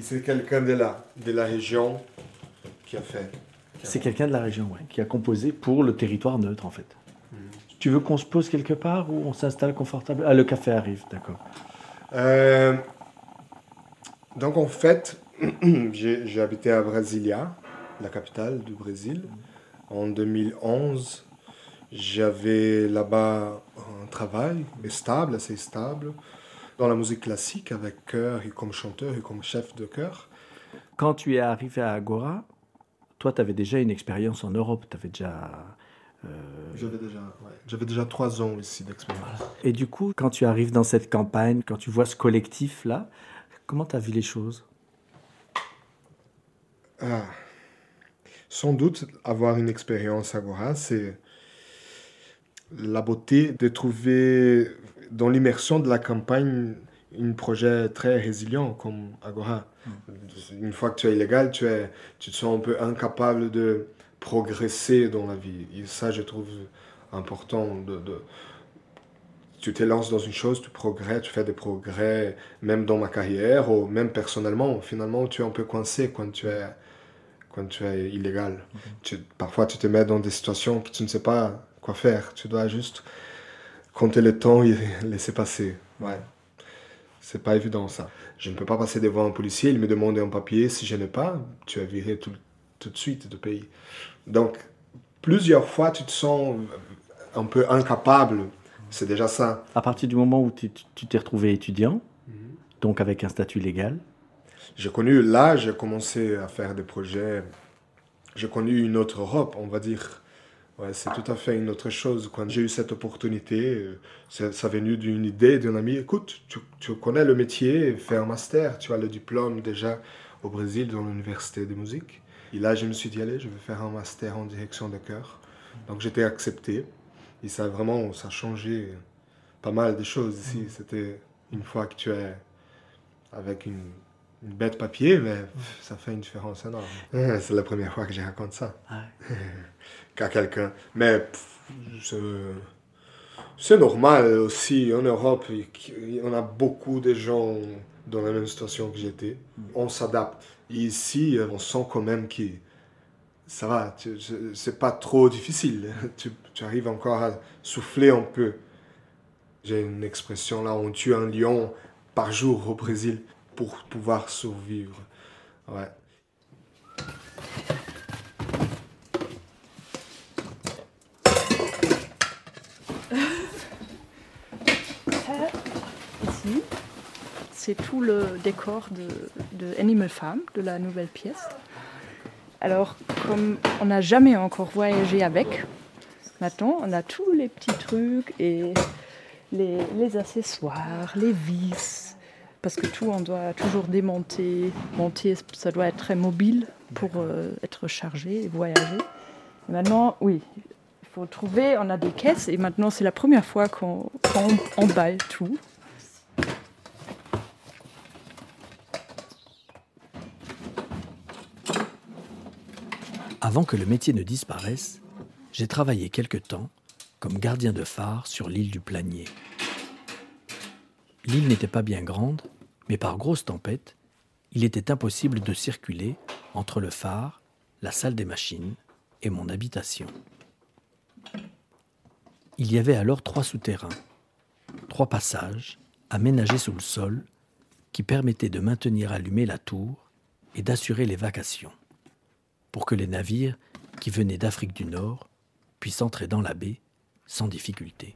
C'est quelqu'un de la région qui a fait. C'est quelqu'un de la région, ouais, qui a composé pour le territoire neutre, en fait. Tu veux qu'on se pose quelque part ou on s'installe confortable? Ah, le café arrive, d'accord. Donc en fait, j'ai habité à Brasilia, la capitale du Brésil. En 2011, j'avais là-bas un travail stable, assez stable, dans la musique classique, avec chœur et comme chanteur et comme chef de chœur. Quand tu es arrivé à Agora, toi, tu avais déjà une expérience en Europe, tu avais déjà... J'avais déjà 3 ans ici d'expérience. Voilà. Et du coup, quand tu arrives dans cette campagne, quand tu vois ce collectif-là, comment tu as vu les choses? Sans doute, avoir une expérience Agora, c'est la beauté de trouver dans l'immersion de la campagne un projet très résilient comme Agora. Une fois que tu es illégal, tu te sens un peu incapable de progresser dans la vie. Et ça, je trouve important. Tu te lances dans une chose, tu progresses, tu fais des progrès, même dans ma carrière, ou même personnellement. Finalement, tu es un peu coincé quand tu es illégal. Parfois, tu te mets dans des situations que tu ne sais pas quoi faire. Tu dois juste compter le temps et laisser passer. Ouais. C'est pas évident, ça. Je ne peux pas passer devant un policier, il me demande un papier. Si je n'ai pas, tu es viré tout de suite du pays. Donc, plusieurs fois, tu te sens un peu incapable. C'est déjà ça. À partir du moment où tu t'es retrouvé étudiant, donc avec un statut légal. J'ai commencé à faire des projets. J'ai connu une autre Europe, on va dire. Ouais, c'est tout à fait une autre chose. Quand j'ai eu cette opportunité, ça venu d'une idée d'un ami. Écoute, tu connais le métier, fais un master. Tu as le diplôme déjà au Brésil dans l'université de musique. Et là, je me suis dit, allez, je vais faire un master en direction de chœur. Donc j'étais accepté. Et ça a changé pas mal de choses ici. C'était une fois que tu es avec une bête papier, mais ça fait une différence énorme. C'est la première fois que je raconte ça qu'à quelqu'un. Mais c'est normal aussi. En Europe, on a beaucoup de gens dans la même situation que j'étais. On s'adapte. Et ici, on sent quand même que ça va, c'est pas trop difficile. Tu arrives encore à souffler un peu. J'ai une expression là, on tue un lion par jour au Brésil pour pouvoir survivre. Ouais. Ici, c'est tout le décor de Animal Farm, de la nouvelle pièce. Alors, comme on n'a jamais encore voyagé avec, maintenant on a tous les petits trucs et les accessoires, les vis, parce que tout on doit toujours démonter, monter, ça doit être très mobile pour être chargé et voyager. Et maintenant, oui, il faut trouver, on a des caisses et maintenant c'est la première fois qu'on emballe tout. Avant que le métier ne disparaisse, j'ai travaillé quelque temps comme gardien de phare sur l'île du Planier. L'île n'était pas bien grande, mais par grosse tempête, il était impossible de circuler entre le phare, la salle des machines et mon habitation. Il y avait alors 3 souterrains, 3 passages aménagés sous le sol qui permettaient de maintenir allumée la tour et d'assurer l'évacuation, pour que les navires qui venaient d'Afrique du Nord puissent entrer dans la baie sans difficulté.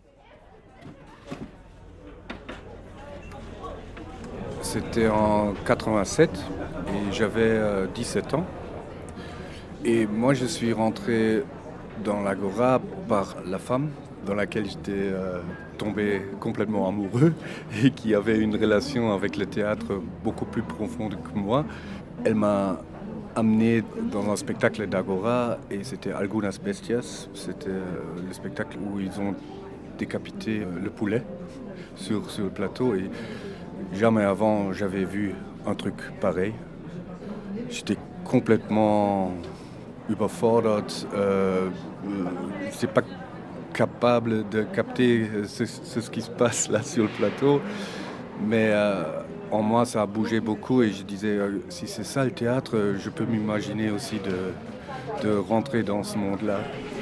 C'était en 87 et j'avais 17 ans. Et moi, je suis rentré dans l'Agora par la femme dans laquelle j'étais tombé complètement amoureux et qui avait une relation avec le théâtre beaucoup plus profonde que moi. Elle m'a amené dans un spectacle d'Agora et c'était Algunas Bestias. C'était le spectacle où ils ont décapité le poulet sur le plateau. Et jamais avant j'avais vu un truc pareil. J'étais complètement überfordert. C'est pas capable de capter ce qui se passe là sur le plateau. Mais en moi, ça a bougé beaucoup et je disais, si c'est ça le théâtre, je peux m'imaginer aussi de rentrer dans ce monde-là.